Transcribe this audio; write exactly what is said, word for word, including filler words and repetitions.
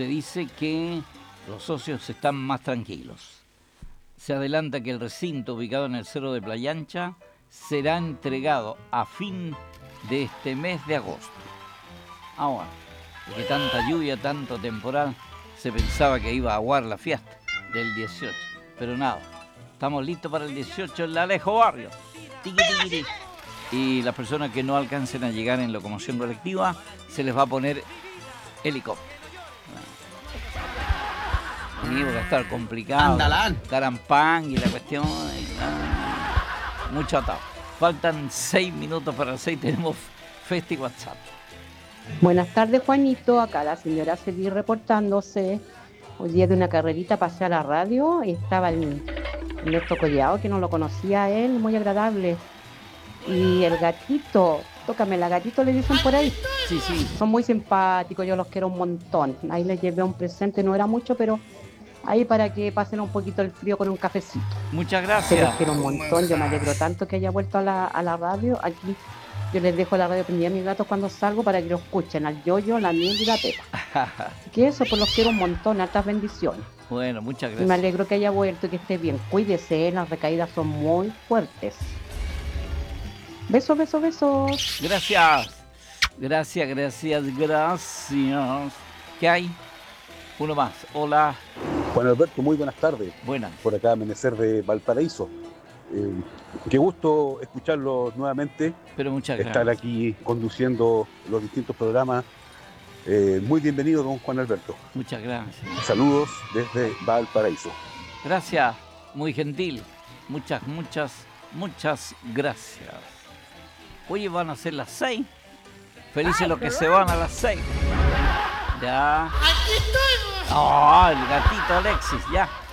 se dice que los socios están más tranquilos. Se adelanta que el recinto ubicado en el Cerro de Playa Ancha será entregado a fin de este mes de agosto. Ahora, que tanta lluvia, tanto temporal, se pensaba que iba a aguar la fiesta del dieciocho, pero nada, estamos listos para el dieciocho en la Alejo Barrio. Tiqui, tiqui, tiqui. Y las personas que no alcancen a llegar en locomoción colectiva, se les va a poner helicóptero. Sí, porque va a estar complicado. Andalán. Carampán y la cuestión. Y, ah, mucho atado. Faltan seis minutos para las seis. Tenemos Festi WhatsApp. Buenas tardes, Juanito. Acá la señora Celi reportándose. Hoy día de una carrerita pasé a la radio y estaba el Ernesto Collado, que no lo conocía a él, muy agradable. Y el gatito, tócame, la gatito le dicen por ahí. Sí, sí. Son muy simpáticos, yo los quiero un montón. Ahí les llevé un presente, no era mucho, pero ahí para que pasen un poquito el frío con un cafecito. Muchas Se gracias. los quiero un montón, yo me alegro tanto que haya vuelto a la, a la radio. Aquí yo les dejo la radio prendida a mis gatos cuando salgo para que lo escuchen, al Yoyo, la Miel y la Pepa. Así que eso, pues los quiero un montón, altas bendiciones. Bueno, muchas Y gracias. me alegro que haya vuelto y que esté bien. Cuídese, las recaídas son muy fuertes. Besos, besos, besos. Gracias. Gracias, gracias, gracias. ¿Qué hay? Uno más. Hola. Juan Alberto, muy buenas tardes. Buenas. Por acá, Amanecer de Valparaíso. Eh, qué gusto escucharlo nuevamente. Pero muchas gracias. Estar aquí conduciendo los distintos programas. Eh, muy bienvenido, don Juan Alberto. Muchas gracias. Saludos desde Valparaíso. Gracias, muy gentil. Muchas, muchas, muchas gracias. Oye, van a ser las seis. Felices los que se van a las seis. Ya. Aquí estoy. Oh, el gatito Alexis, ya.